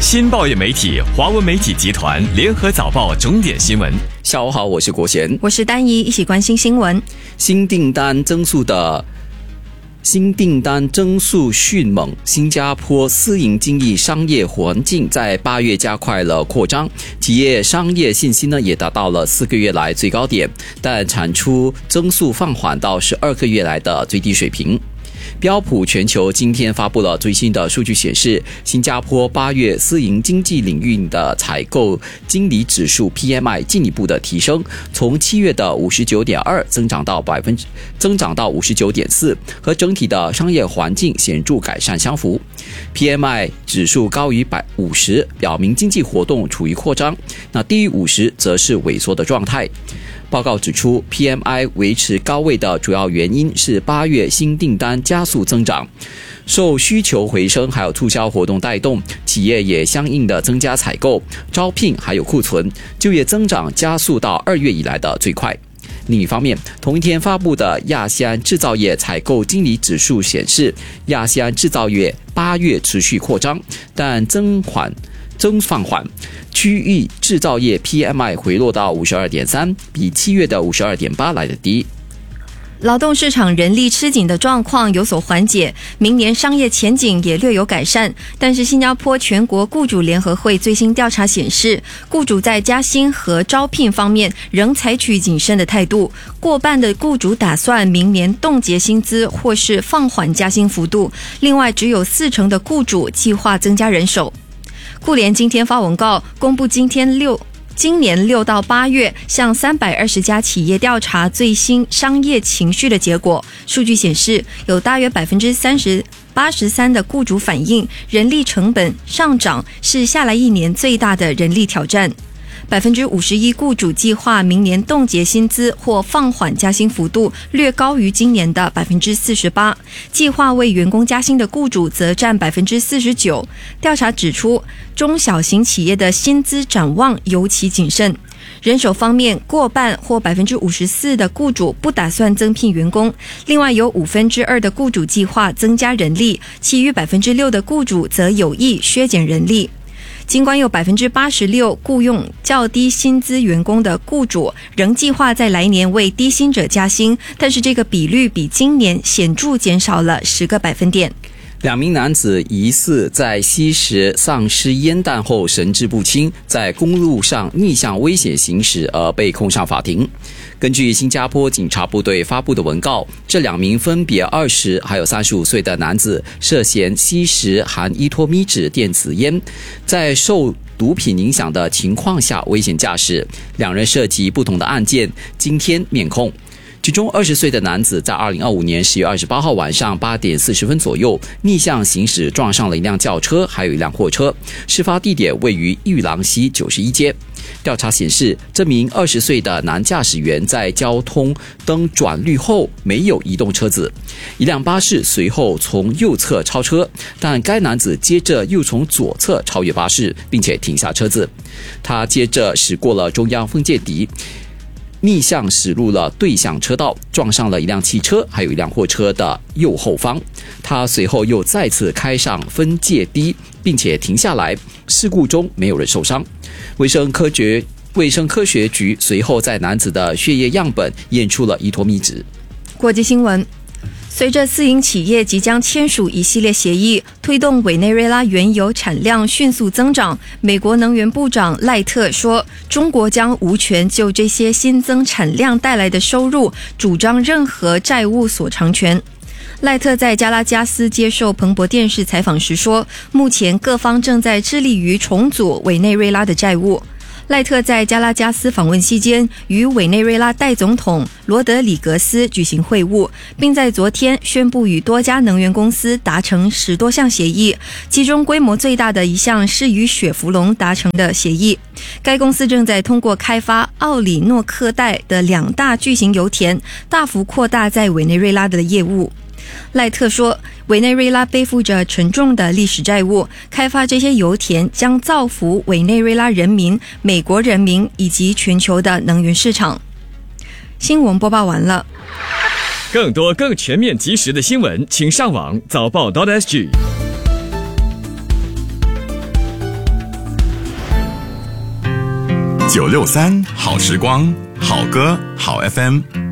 新报业媒体华文媒体集团联合早报重点新闻。 下午好，我是国贤， 我是丹怡，一起关心新闻。 新订单增速迅猛，新加坡私营经济商业环境在8月加快了扩张，企业商业信心呢也达到了4个月来最高点，但产出增速放缓到12个月来的最低水平。标普全球今天发布了最新的数据显示，新加坡8月私营经济领域的采购经理指数 PMI 进一步的提升，从7月的 59.2 增长到 59.4， 和整体的商业环境显著改善相符。PMI 指数高于50，表明经济活动处于扩张，那低于50则是萎缩的状态。报告指出 ，PMI 维持高位的主要原因是8月新订单加速增长，受需求回升还有促销活动带动，企业也相应的增加采购、招聘还有库存，就业增长加速到2月以来的最快。另一方面，同一天发布的亚细安制造业采购经理指数显示，亚细安制造业8月持续扩张，但增放缓，区域制造业 PMI 回落到 52.3， 比7月的 52.8 来得低。 劳动市场人力吃紧的状况有所缓解，明年商业前景也略有改善，但是新加坡全国雇主联合会最新调查显示，雇主在加薪和招聘方面仍采取谨慎的态度，过半的雇主打算明年冻结薪资或是放缓加薪幅度，另外只有40%的雇主计划增加人手。雇联今天发文告，公布今年6到8月向320家企业调查最新商业情绪的结果。数据显示，有大约83%的雇主反映，人力成本上涨是下来1年最大的人力挑战。51%雇主计划明年冻结薪资或放缓加薪幅度，略高于今年的48%。计划为员工加薪的雇主则占49%。调查指出，中小型企业的薪资展望尤其谨慎。人手方面，过半或54%的雇主不打算增聘员工，另外有2/5的雇主计划增加人力，其余6%的雇主则有意削减人力。尽管有86%雇用较低薪资员工的雇主仍计划在来年为低薪者加薪，但是这个比率比今年显著减少了10个百分点。 2名男子疑似在吸食丧尸烟弹后神志不清，在公路上逆向危险行驶而被控上法庭。根据新加坡警察部队发布的文告，这2名分别20还有35岁的男子涉嫌吸食含伊托咪酯电子烟，在受毒品影响的情况下危险驾驶，2人涉及不同的案件，今天面控。其中20岁的男子在2025年10月28号晚上8点40分左右逆向行驶，撞上了一辆轿车还有一辆货车，事发地点位于玉郎西91街。调查显示，这名20岁的男驾驶员在交通灯转绿后没有移动车子，一辆巴士随后从右侧超车，但该男子接着又从左侧超越巴士，并且停下车子。他接着驶过了中央分界笛，逆向驶入了对向车道，撞上了一辆汽车还有一辆货车的右后方。他随后又再次开上分界笛，并且停下来，事故中没有人受伤。卫生科学局随后在男子的血液样本验出了伊托咪酯。 国际新闻，随着私营企业即将签署一系列协议，推动委内瑞拉原油产量迅速增长，美国能源部长赖特说，中国将无权就这些新增产量带来的收入主张任何债务所偿权。赖特在加拉加斯接受彭博电视采访时说，目前各方正在致力于重组委内瑞拉的债务。赖特在加拉加斯访问期间，与委内瑞拉代总统罗德里格斯举行会晤，并在昨天宣布与多家能源公司达成10多项协议，其中规模最大的一项是与雪佛龙达成的协议。该公司正在通过开发奥里诺克带的2大巨型油田，大幅扩大在委内瑞拉的业务。赖特说，委内瑞拉背负着沉重的历史债务，开发这些油田将造福委内瑞拉人民、美国人民以及全球的能源市场。新闻播报完了。 更多更全面及时的新闻，请上网早报.sg。 963好时光，好歌好 FM。